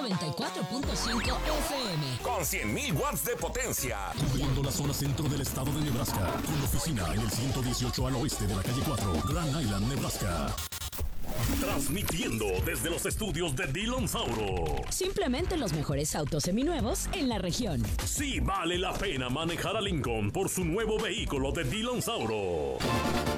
94.5 FM. Con 100,000 watts de potencia. Cubriendo la zona centro del estado de Nebraska. Con oficina en el 118 al oeste de la calle 4, Grand Island, Nebraska. Transmitiendo desde los estudios de Dillon Sauro. Simplemente los mejores autos seminuevos en la región. Sí vale la pena manejar a Lincoln por su nuevo vehículo de Dillon Sauro.